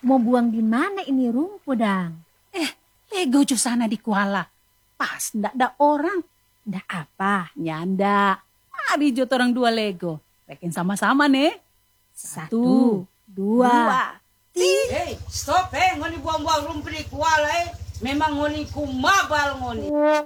Mau buang di mana ini rumput, Dang? Lego cu sana di Kuala. Pas ndak ada orang. Ndak apa? Nyanda. Mari jut orang 2 Lego. Rekin sama-sama nih. 1, 2, 3. Hei, stop ngoni buang-buang rumput di Kuala Memang ngoni kumabal ngoni.